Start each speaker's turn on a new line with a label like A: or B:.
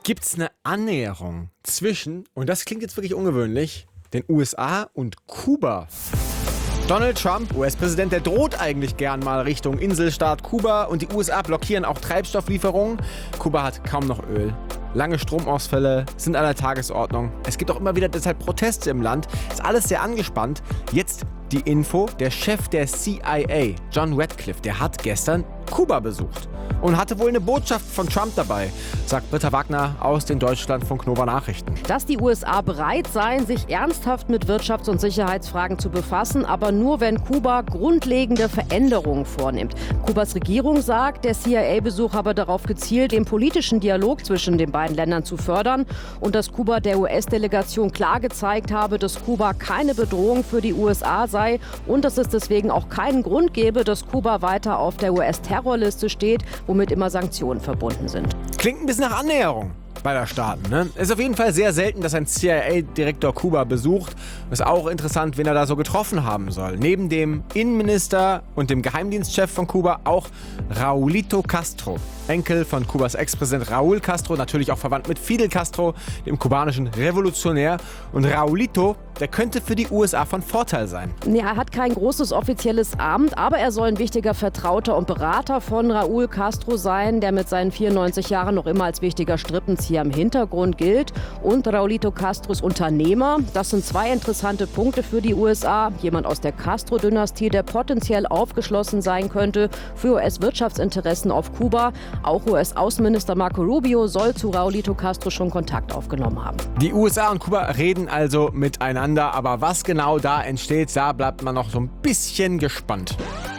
A: Gibt es eine Annäherung zwischen, und das klingt jetzt wirklich ungewöhnlich, den USA und Kuba? Donald Trump, US-Präsident, der droht eigentlich gern mal Richtung Inselstaat Kuba und die USA blockieren auch Treibstofflieferungen. Kuba hat kaum noch Öl. Lange Stromausfälle sind an der Tagesordnung. Es gibt auch immer wieder deshalb Proteste im Land. Ist alles sehr angespannt. Jetzt die Info, der Chef der CIA, John Ratcliffe, der hat gestern Kuba besucht und hatte wohl eine Botschaft von Trump dabei, sagt Britta Wagner aus den Deutschlandfunk Nova Nachrichten.
B: Dass die USA bereit seien, sich ernsthaft mit Wirtschafts- und Sicherheitsfragen zu befassen, aber nur wenn Kuba grundlegende Veränderungen vornimmt. Kubas Regierung sagt, der CIA-Besuch habe darauf gezielt, den politischen Dialog zwischen den beiden Ländern zu fördern und dass Kuba der US-Delegation klar gezeigt habe, dass Kuba keine Bedrohung für die USA sei und dass es deswegen auch keinen Grund gebe, dass Kuba weiter auf der US-Terrorliste steht, womit immer Sanktionen verbunden sind.
A: Klingt ein bisschen nach Annäherung beider Staaten, ne? Es ist auf jeden Fall sehr selten, dass ein CIA-Direktor Kuba besucht. Ist auch interessant, wen er da so getroffen haben soll. Neben dem Innenminister und dem Geheimdienstchef von Kuba auch Raulito Castro, Enkel von Kubas Ex-Präsident Raúl Castro, natürlich auch verwandt mit Fidel Castro, dem kubanischen Revolutionär. Und Raulito, der könnte für die USA von Vorteil sein.
B: Ja, er hat kein großes offizielles Amt, aber er soll ein wichtiger Vertrauter und Berater von Raúl Castro sein, der mit seinen 94 Jahren noch immer als wichtiger Strippenzieher im Hintergrund gilt. Und Raulito Castro ist Unternehmer. Das sind zwei interessante Punkte für die USA. Jemand aus der Castro-Dynastie, der potenziell aufgeschlossen sein könnte für US-Wirtschaftsinteressen auf Kuba. Auch US-Außenminister Marco Rubio soll zu Raulito Castro schon Kontakt aufgenommen haben.
A: Die USA und Kuba reden also miteinander, aber was genau da entsteht, da bleibt man noch so ein bisschen gespannt.